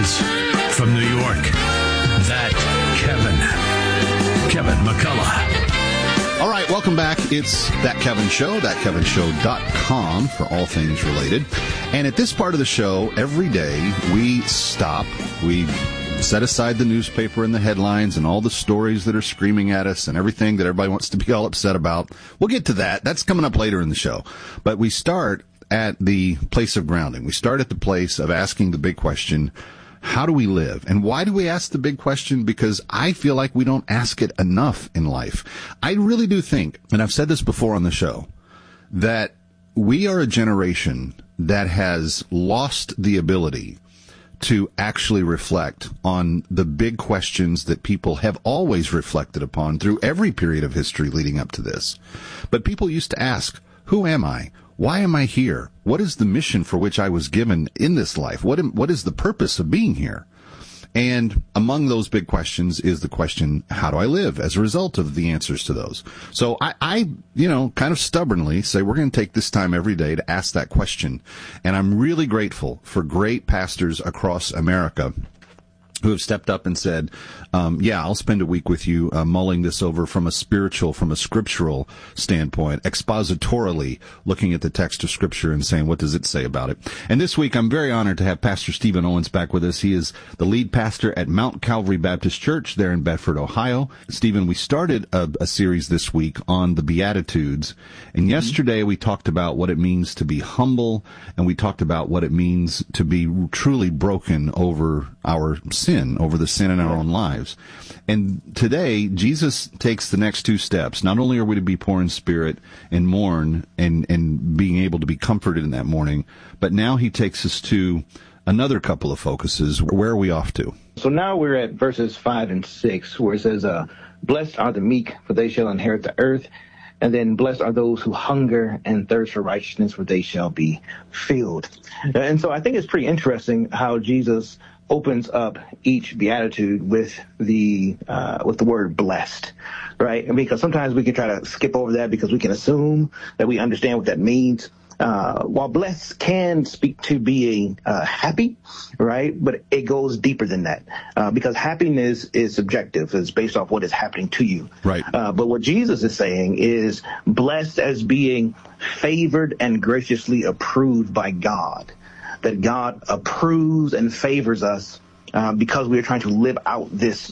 Friends from New York, that Kevin McCullough. All right, welcome back. It's That Kevin Show, thatkevinshow.com for all things related. And at this part of the show, every day we stop, we set aside the newspaper and the headlines and all the stories that are screaming at us and everything that everybody wants to be all upset about. We'll get to that. That's coming up later in the show. But we start at the place of grounding. We start at the place of asking the big question, how do we live? And why do we ask the big question? Because I feel like we don't ask it enough in life. I really do think, and I've said this before on the show, that we are a generation that has lost the ability to actually reflect on the big questions that people have always reflected upon through every period of history leading up to this. But people used to ask, who am I? Why am I here? What is the mission for which I was given in this life? What is the purpose of being here? And among those big questions is the question, how do I live as a result of the answers to those? So I kind of stubbornly say we're going to take this time every day to ask that question. And I'm really grateful for great pastors across America who have stepped up and said, I'll spend a week with you mulling this over from a scriptural standpoint, expositorily looking at the text of Scripture and saying, what does it say about it? And this week, I'm very honored to have Pastor Stephen Owens back with us. He is the lead pastor at Mount Calvary Baptist Church there in Bedford, Ohio. Stephen, we started a series this week on the Beatitudes, and yesterday we talked about what it means to be humble, and we talked about what it means to be truly broken over our sin, over the sin in our own lives. And today, Jesus takes the next two steps. Not only are we to be poor in spirit and mourn and being able to be comforted in that mourning, but now he takes us to another couple of focuses. Where are we off to? So now we're at verses 5 and 6, where it says, blessed are the meek, for they shall inherit the earth. And then blessed are those who hunger and thirst for righteousness, for they shall be filled. And so I think it's pretty interesting how Jesus opens up each beatitude with the word blessed, right? And because sometimes we can try to skip over that because we can assume that we understand what that means. While blessed can speak to being happy, right? But it goes deeper than that because happiness is subjective. It's based off what is happening to you. Right. But what Jesus is saying is blessed as being favored and graciously approved by God. That God approves and favors us because we are trying to live out these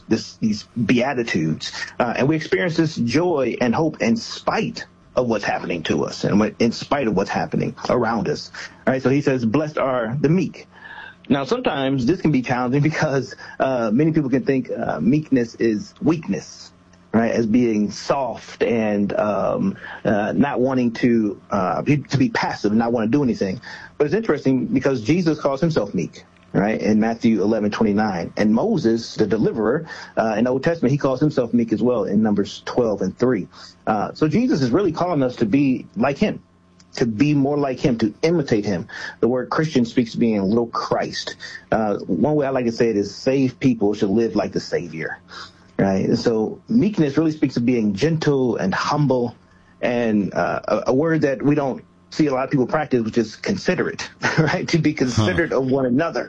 beatitudes. And we experience this joy and hope in spite of what's happening to us and in spite of what's happening around us. All right, so he says, blessed are the meek. Now, sometimes this can be challenging because many people can think meekness is weakness, right, as being soft and not wanting to be passive, not want to do anything. But it's interesting because Jesus calls himself meek, right, in Matthew 11:29. And Moses, the deliverer in the Old Testament, he calls himself meek as well in Numbers 12:3. So Jesus is really calling us to be like him, to be more like him, to imitate him. The word Christian speaks to being a little Christ. One way I like to say it is saved people should live like the Savior. Right. And so meekness really speaks of being gentle and humble, and a word that we don't see a lot of people practice, which is considerate, right? To be considerate of one another.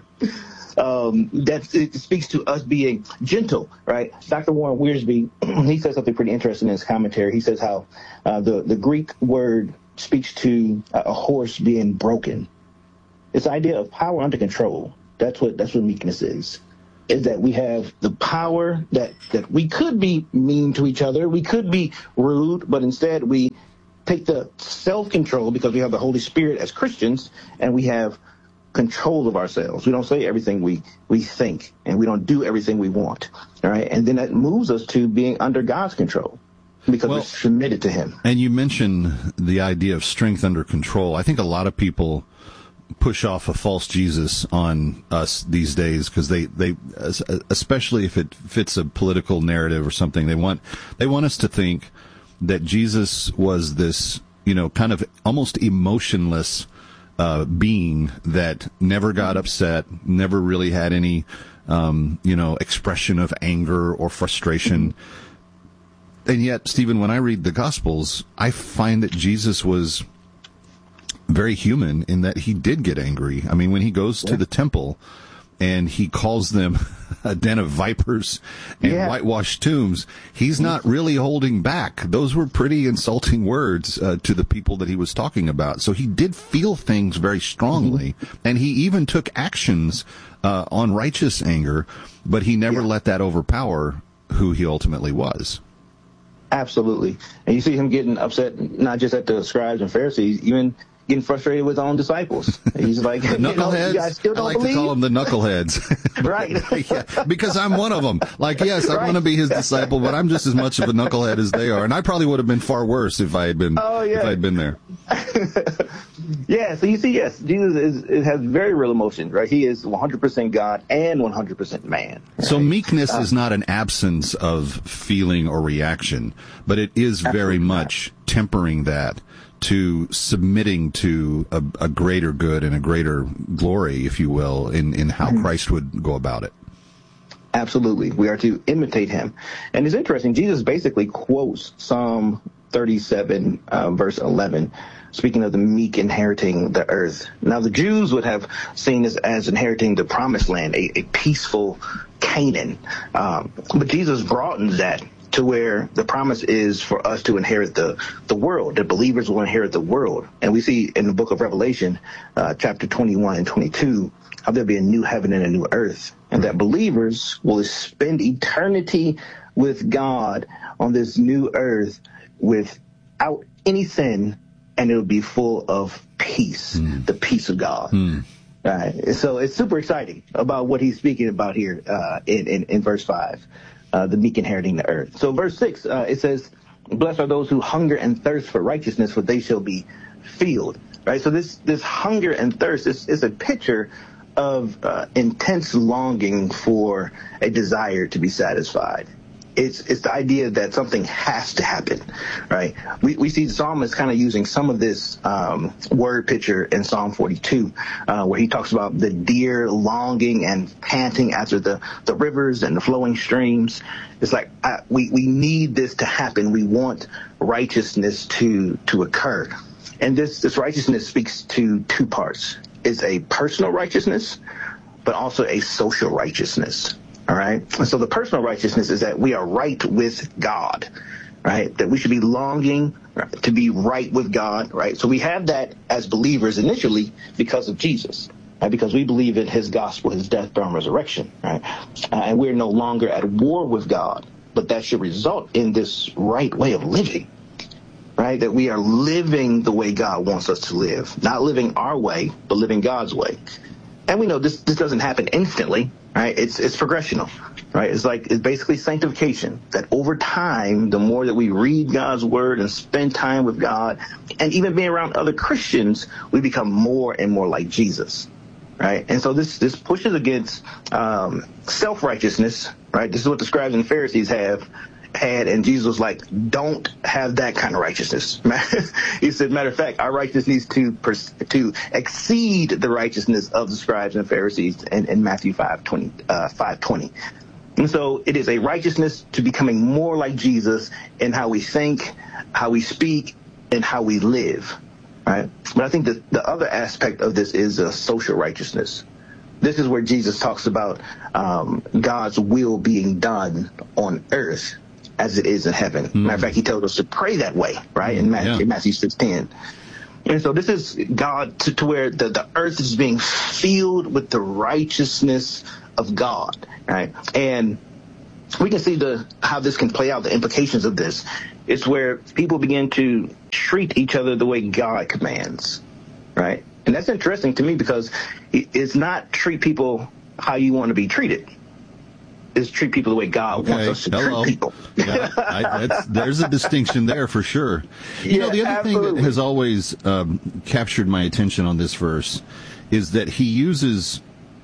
It speaks to us being gentle, right? Dr. Warren Wiersbe, he says something pretty interesting in his commentary. He says how the Greek word speaks to a horse being broken. It's the idea of power under control. That's what meekness is that we have the power that we could be mean to each other. We could be rude, but instead we take the self-control because we have the Holy Spirit as Christians, and we have control of ourselves. We don't say everything we think, and we don't do everything we want. All right. And then that moves us to being under God's control because we're submitted to him. And you mentioned the idea of strength under control. I think a lot of people push off a false Jesus on us these days because they especially if it fits a political narrative or something, they want us to think that Jesus was this, kind of almost emotionless being that never got upset, never really had any expression of anger or frustration. And yet, Stephen, when I read the Gospels, I find that Jesus was very human in that he did get angry. I mean, when he goes to the temple and he calls them a den of vipers and whitewashed tombs, he's not really holding back. Those were pretty insulting words to the people that he was talking about. So he did feel things very strongly, and he even took actions on righteous anger, but he never let that overpower who he ultimately was. Absolutely. And you see him getting upset, not just at the scribes and Pharisees, even getting frustrated with his own disciples. He's like, knuckleheads. You guys still don't I like believe? to call them the knuckleheads. Right. Yeah, because I'm one of them. Like, yes, I want to be his disciple, but I'm just as much of a knucklehead as they are. And I probably would have been far worse if I had been, if I had been there. Yeah, so you see, yes, Jesus has very real emotions, right? He is 100% God and 100% man. Right? So meekness is not an absence of feeling or reaction, but it is very much tempering that to submitting to a greater good and a greater glory, if you will, in how Christ would go about it. Absolutely. We are to imitate him. And it's interesting, Jesus basically quotes Psalm 37, verse 11, speaking of the meek inheriting the earth. Now, the Jews would have seen this as inheriting the promised land, a peaceful Canaan. But Jesus broadens that to where the promise is for us to inherit the world. The believers will inherit the world. And we see in the book of Revelation, chapter 21 and 22, how there'll be a new heaven and a new earth, and that believers will spend eternity with God on this new earth without any sin, and it'll be full of peace, the peace of God. Right. So it's super exciting about what he's speaking about here in verse 5. The meek inheriting the earth. So verse 6, it says, blessed are those who hunger and thirst for righteousness, for they shall be filled. Right? So this hunger and thirst is a picture of intense longing for a desire to be satisfied. It's the idea that something has to happen, right? We see the psalmist kind of using some of this word picture in Psalm 42, where he talks about the deer longing and panting after the rivers and the flowing streams. It's like we need this to happen. We want righteousness to occur. And this righteousness speaks to two parts. It's a personal righteousness, but also a social righteousness. All right. And so the personal righteousness is that we are right with God, right? That we should be longing to be right with God, right? So we have that as believers initially because of Jesus, right? Because we believe in his gospel, his death, burial, and resurrection, right? And we're no longer at war with God, but that should result in this right way of living, right? That we are living the way God wants us to live, not living our way, but living God's way. And we know this doesn't happen instantly, right? It's progressional, right? It's basically sanctification, that over time, the more that we read God's word and spend time with God, and even being around other Christians, we become more and more like Jesus, right? And so this pushes against self-righteousness, right? This is what the scribes and Pharisees had, and Jesus was like, don't have that kind of righteousness. He said, matter of fact, our righteousness needs to exceed the righteousness of the scribes and Pharisees in Matthew 5:20. And so it is a righteousness to becoming more like Jesus in how we think, how we speak, and how we live, right? But I think that the other aspect of this is a social righteousness. This is where Jesus talks about God's will being done on earth as it is in heaven. Matter of fact, he told us to pray that way, right? In Matthew 6:10. And so this is God to where the earth is being filled with the righteousness of God, right? And we can see how this can play out, the implications of this. It's where people begin to treat each other the way God commands, right? And that's interesting to me because it's not treat people how you want to be treated. Is treat people the way God wants us to treat people. There's a distinction there for sure. You know, the other thing that has always captured my attention on this verse is that he uses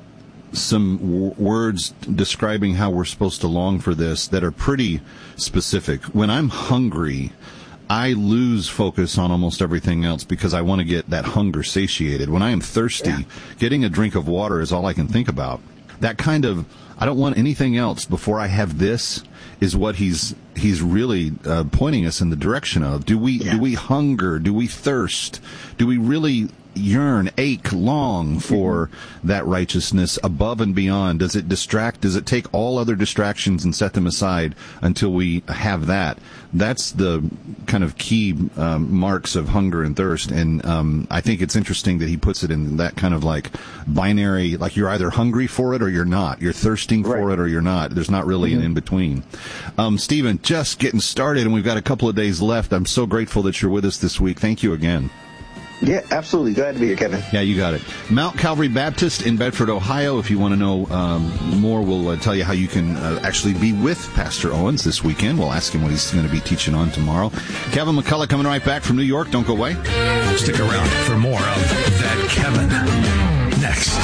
some words describing how we're supposed to long for this that are pretty specific. When I'm hungry, I lose focus on almost everything else because I want to get that hunger satiated. When I am thirsty, getting a drink of water is all I can think about. That kind of, I don't want anything else before I have this, is what he's really pointing us in the direction of. Do we hunger? Do we thirst? Do we really yearn, ache, long for that righteousness above and beyond? Does it distract? Does it take all other distractions and set them aside until we have that? That's the kind of key marks of hunger and thirst. And I think it's interesting that he puts it in that kind of like binary, like you're either hungry for it or you're not. You're thirsting for it or you're not. There's not really an in-between. Stephen, just getting started, and we've got a couple of days left. I'm so grateful that you're with us this week. Thank you again. Yeah, absolutely. Glad to be here, Kevin. Yeah, you got it. Mount Calvary Baptist in Bedford, Ohio. If you want to know more, we'll tell you how you can actually be with Pastor Owens this weekend. We'll ask him what he's going to be teaching on tomorrow. Kevin McCullough coming right back from New York. Don't go away. Stick around for more of That Kevin next.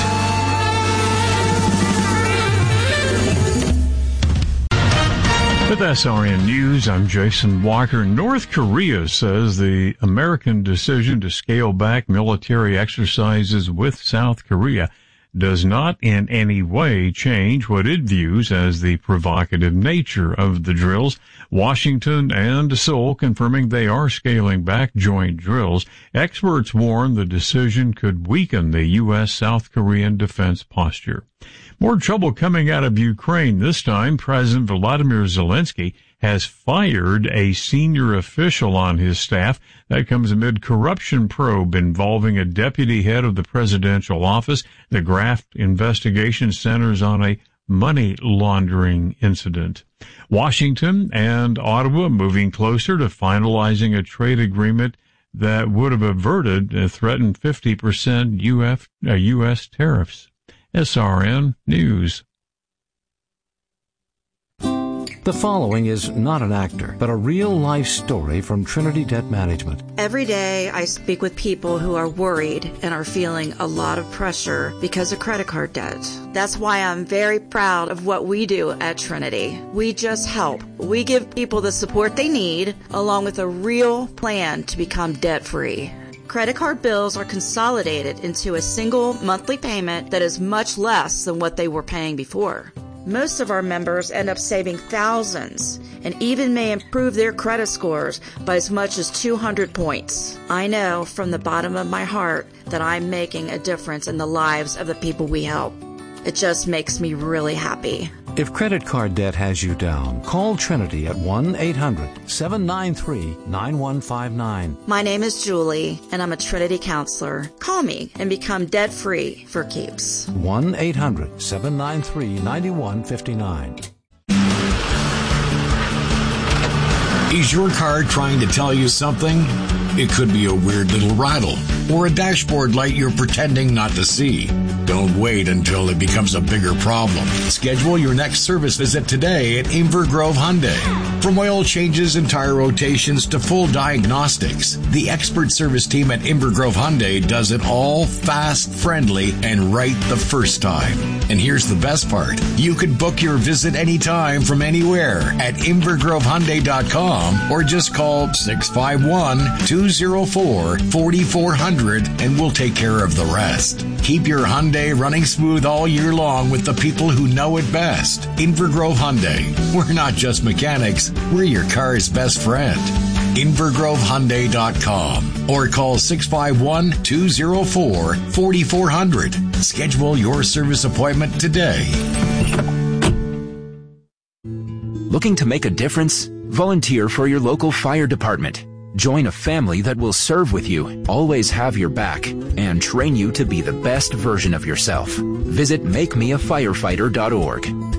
With SRN News, I'm Jason Walker. North Korea says the American decision to scale back military exercises with South Korea does not in any way change what it views as the provocative nature of the drills. Washington and Seoul confirming they are scaling back joint drills. Experts warn the decision could weaken the U.S.-South Korean defense posture. More trouble coming out of Ukraine. This time, President Volodymyr Zelensky has fired a senior official on his staff. That comes amid corruption probe involving a deputy head of the presidential office. The graft investigation centers on a money laundering incident. Washington and Ottawa moving closer to finalizing a trade agreement that would have averted threatened 50% U.S. tariffs. SRN News. The following is not an actor, but a real-life story from Trinity Debt Management. Every day I speak with people who are worried and are feeling a lot of pressure because of credit card debt. That's why I'm very proud of what we do at Trinity. We just help. We give people the support they need, along with a real plan to become debt-free. Credit card bills are consolidated into a single monthly payment that is much less than what they were paying before. Most of our members end up saving thousands and even may improve their credit scores by as much as 200 points. I know from the bottom of my heart that I'm making a difference in the lives of the people we help. It just makes me really happy. If credit card debt has you down, call Trinity at 1-800-793-9159. My name is Julie, and I'm a Trinity counselor. Call me and become debt-free for keeps. 1-800-793-9159. Is your car trying to tell you something? It could be a weird little rattle or a dashboard light you're pretending not to see. Don't wait until it becomes a bigger problem. Schedule your next service visit today at Inver Grove Hyundai. From oil changes and tire rotations to full diagnostics, the expert service team at Inver Grove Hyundai does it all fast, friendly, and right the first time. And here's the best part. You can book your visit anytime from anywhere at InvergroveHyundai.com or just call 651-204-4400 and we'll take care of the rest. Keep your Hyundai running smooth all year long with the people who know it best. Inver Grove Hyundai. We're not just mechanics, we're your car's best friend. InvergroveHyundai.com or call 651-204-4400. Schedule your service appointment today. Looking to make a difference? Volunteer for your local fire department. Join a family that will serve with you, always have your back, and train you to be the best version of yourself. Visit MakeMeAFirefighter.org.